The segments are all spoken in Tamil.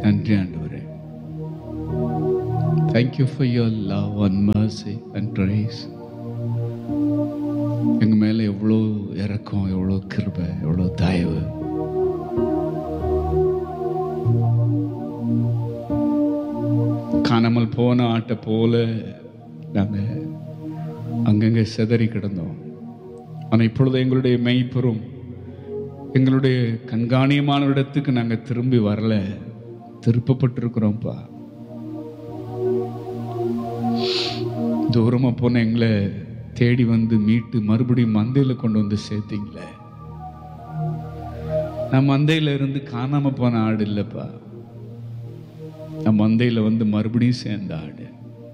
நன்றி ஆண்டவரே. Thank you for your love and mercy and grace. எங்க மேல எவ்வளோ இரக்கம், எவ்வளோ கிருபை, எவ்வளோ தயவு. காணாமல் போன ஆட்டை போல நாங்கள் அங்கங்கே சிதறி கிடந்தோம். ஆனால் இப்பொழுது எங்களுடைய மெய்ப்பெரும் எங்களுடைய கண்காணியமான இடத்துக்கு நாங்கள் திரும்பி வரல, திருப்பப்பட்டிருக்கிறோம்ப்பா. தூரமாக போன எங்களை தேடி வந்து மீட்டு மறுபடியும் மந்தையில் கொண்டு வந்து சேர்த்தீங்களே. நான் மந்தையில் இருந்து காணாமல் போன ஆடு இல்லைப்பா, நான் மந்தையில் வந்து மறுபடியும் சேர்ந்த ஆடு.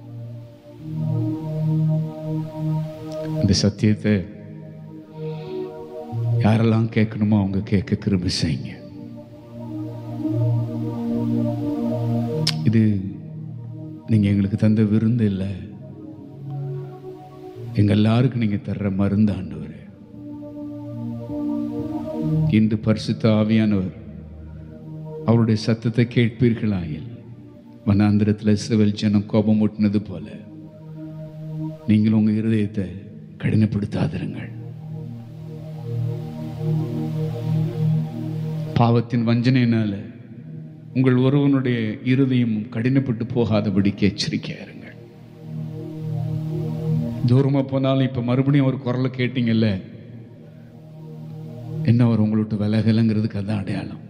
இந்த சத்தியத்தை யாரெல்லாம் கேட்கணுமோ அவங்க கேட்க கிருபை செய்யுங்க. இது நீங்க எங்களுக்கு தந்த விருந்து இல்லை, எங்க எல்லாருக்கும் நீங்க தர்ற மருந்து ஆண்டவரே. இன்று பரிசுத்த ஆவியானவர் அவருடைய சத்தத்தை கேட்பீர்களாயில் வனாந்திரத்தில் இஸ்ரவேல் ஜனம் கோபம் ஊட்டினது போல நீங்கள் உங்க இருதயத்தை கடினப்படுத்தாதிருங்கள். பாவத்தின் வஞ்சனையினால உங்கள் ஒருவனுடைய இருதயம் கடினப்பட்டு போகாதபடிக்கு எச்சரிக்கையா இருங்கள். தூரமா போனாலும் இப்ப மறுபடியும் ஒரு குரலை கேட்டீங்கல்ல, என்ன அவர் உங்கள்ட்ட விலகலைங்கிறதுக்கு அதான் அடையாளம்.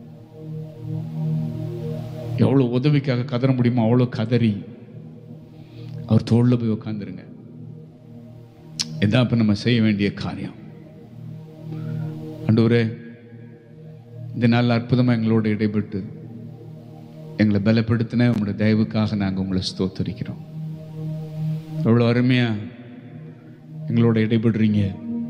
எவ்வளவு உதவிக்காக கதற முடியுமோ அவ்வளோ கதறி அவர் தோளில் போய் உட்காந்துருங்க. இதான் இப்ப நம்ம செய்ய வேண்டிய காரியம். ஆண்டவரே, இந்த நாள் அற்புதமாக எங்களோட இடைப்பட்டு எங்களை பலப்படுத்தின உங்களுடைய தயவுக்காக நாங்கள் உங்களை ஸ்தோத்தரிக்கிறோம். எவ்வளோ அருமையா எங்களோட இடைபடுறீங்க,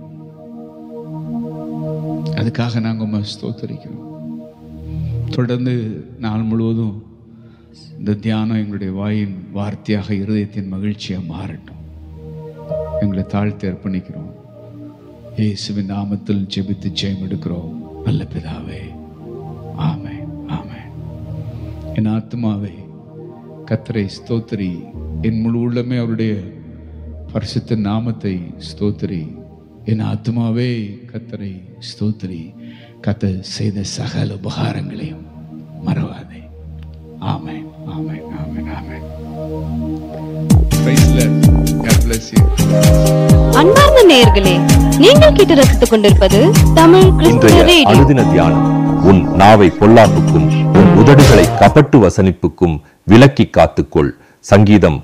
அதுக்காக நாங்கள் உங்களை ஸ்தோத்தரிக்கிறோம். தொடர்ந்து நாள் முழுவதும் இந்த தியானம் எங்களுடைய வாயின் வார்த்தையாக இருதயத்தின் மகிழ்ச்சியாக மாறட்டும். எங்களை தாழ்த்தி அர்ப்பணிக்கிறோம். இயேசுவின் நாமத்தில் ஜெபித்து ஜெயம் எடுக்கிறோம் நல்ல பிதாவே, ஆமென், ஆமென். என் ஆத்மாவே கர்த்தரை ஸ்தோத்திரி, என் முழு உள்ளமே அவருடைய பரிசுத்த நாமத்தை ஸ்தோத்திரி. என் ஆத்மாவே கர்த்தரை ஸ்தோத்திரி, கர்த்தர் செய்த சகல உபகாரங்களையும் மறவாதே. ஆமென், ஆமென், ஆமென், ஆமென். Praise the Lord. God bless you. அன்பார்ந்த நேயர்களே, நீங்கள் கேட்டு ரசித்துக் கொண்டிருப்பது தமிழ் கிறிஸ்துவ ரேடியோ. அனுதின தியானம். உன் நாவை பொல்லாப்புக்கும் உன் உதடுகளை கபட்டு வசனிப்புக்கும் விலக்கி காத்துக்கொள். சங்கீதம்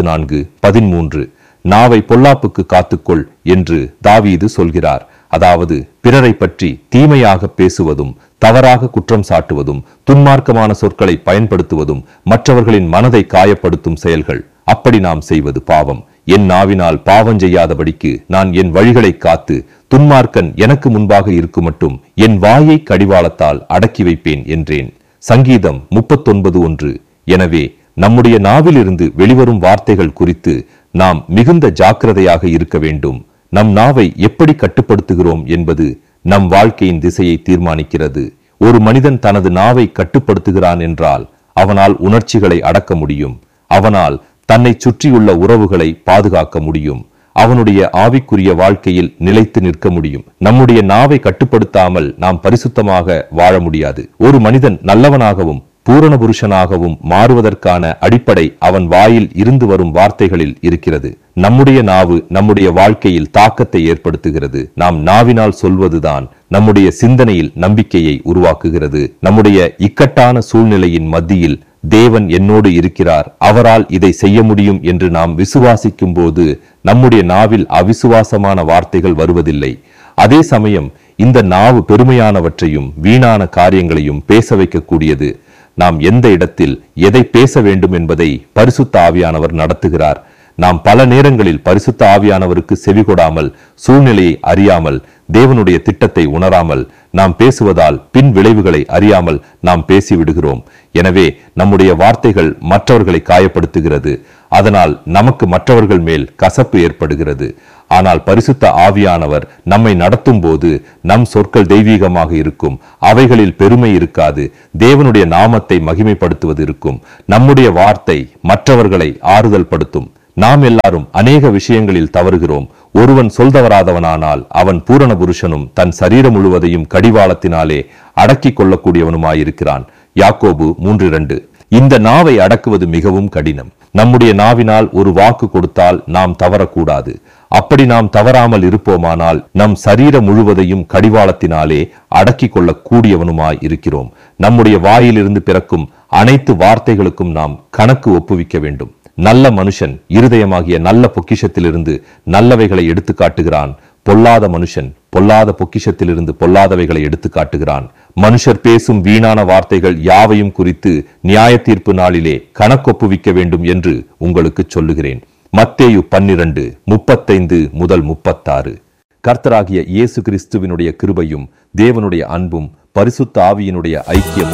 34:13. நாவை பொல்லாப்புக்கு காத்துக்கொள் என்று தாவீது சொல்கிறார். அதாவது பிறரை பற்றி தீமையாக பேசுவதும், தவறாக குற்றம் சாட்டுவதும், துன்மார்க்கமான சொற்களை பயன்படுத்துவதும் மற்றவர்களின் மனதை காயப்படுத்தும் செயல்கள். அப்படி நாம் செய்வது பாவம். என் நாவினால் பாவம் செய்யாதபடிக்கு நான் என் வழிகளை காத்து துன்மார்க்கன் எனக்கு முன்பாக இருக்கும் மட்டும் என் வாயை கடிவாளத்தால் அடக்கி வைப்பேன் என்றேன். சங்கீதம் 39:1. எனவே நம்முடைய நாவிலிருந்து வெளிவரும் வார்த்தைகள் குறித்து நாம் மிகுந்த ஜாக்கிரதையாக இருக்க வேண்டும். நம் நாவை எப்படி கட்டுப்படுத்துகிறோம் என்பது நம் வாழ்க்கையின் திசையை தீர்மானிக்கிறது. ஒரு மனிதன் தனது நாவை கட்டுப்படுத்துகிறான் என்றால் அவனால் உணர்ச்சிகளை அடக்க முடியும். அவனால் தன்னை சுற்றியுள்ள உறவுகளை பாதுகாக்க முடியும். அவனுடைய ஆவிக்குரிய வாழ்க்கையில் நிலைத்து நிற்க முடியும். நம்முடைய நாவை கட்டுப்படுத்தாமல் நாம் பரிசுத்தமாக வாழ முடியாது. ஒரு மனிதன் நல்லவனாகவும் பூரண புருஷனாகவும் மாறுவதற்கான அடிப்படை அவன் வாயில் இருந்து வரும் வார்த்தைகளில் இருக்கிறது. நம்முடைய நாவு நம்முடைய வாழ்க்கையில் தாக்கத்தை ஏற்படுத்துகிறது. நாம் நாவினால் சொல்வதுதான் நம்முடைய சிந்தனையில் நம்பிக்கையை உருவாக்குகிறது. நம்முடைய இக்கட்டான சூழ்நிலையின் மத்தியில் தேவன் என்னோடு இருக்கிறார், அவரால் இதை செய்ய முடியும் என்று நாம் விசுவாசிக்கும் போது நம்முடைய நாவில் அவிசுவாசமான வார்த்தைகள் வருவதில்லை. அதே சமயம் இந்த நாவு பெருமையானவற்றையும் வீணான காரியங்களையும் பேச வைக்கக்கூடியது. நாம் எந்த இடத்தில் எதை பேச வேண்டும் என்பதை பரிசுத்த ஆவியானவர் நடத்துகிறார். நாம் பல நேரங்களில் பரிசுத்த ஆவியானவருக்கு செவிகொடாமல், சூழ்நிலையை அறியாமல், தேவனுடைய திட்டத்தை உணராமல் நாம் பேசுவதால் பின் விளைவுகளை அறியாமல் நாம் பேசிவிடுகிறோம். எனவே நம்முடைய வார்த்தைகள் மற்றவர்களை காயப்படுத்துகிறது. அதனால் நமக்கு மற்றவர்கள் மேல் கசப்பு ஏற்படுகிறது. ஆனால் பரிசுத்த ஆவியானவர் நம்மை நடத்தும் போது நம் சொற்கள் தெய்வீகமாக இருக்கும். அவைகளில் பெருமை இருக்காது. தேவனுடைய நாமத்தை மகிமைப்படுத்துவது இருக்கும். நம்முடைய வார்த்தை மற்றவர்களை ஆறுதல் படுத்தும். நாம் எல்லாரும் அநேக விஷயங்களில் தவறுகிறோம். ஒருவன் சொல்தவராதவனானால் அவன் பூரண புருஷனும் தன் சரீரம் முழுவதையும் கடிவாளத்தினாலே அடக்கிக் கொள்ளக்கூடியவனுமாயிருக்கிறான். யாக்கோபு 3:2. இந்த நாவை அடக்குவது மிகவும் கடினம். நம்முடைய நாவினால் ஒரு வாக்கு கொடுத்தால் நாம் தவறக்கூடாது. அப்படி நாம் தவறாமல் இருப்போமானால் நம் சரீரம் முழுவதையும் கடிவாளத்தினாலே அடக்கிக் கொள்ளக் கூடியவனுமாய் இருக்கிறோம். நம்முடைய வாயிலிருந்து பிறக்கும் அனைத்து வார்த்தைகளுக்கும் நாம் கணக்கு ஒப்புவிக்க வேண்டும். நல்ல மனுஷன் இருதயமாகிய நல்ல பொக்கிஷத்திலிருந்து நல்லவைகளை எடுத்து காட்டுகிறான். பொல்லாத மனுஷன் பொல்லாத பொக்கிஷத்திலிருந்து பொல்லாதவைகளை எடுத்து காட்டுகிறான். மனுஷர் பேசும் வீணான வார்த்தைகள் யாவையும் குறித்து நியாய தீர்ப்பு நாளிலே கணக்கொப்புவிக்க வேண்டும் என்று உங்களுக்கு சொல்லுகிறேன். மத்தேயு 12:35-36. கர்த்தராகிய இயேசு கிறிஸ்துவினுடைய கிருபையும் தேவனுடைய அன்பும் பரிசுத்த ஆவியினுடைய ஐக்கியமும்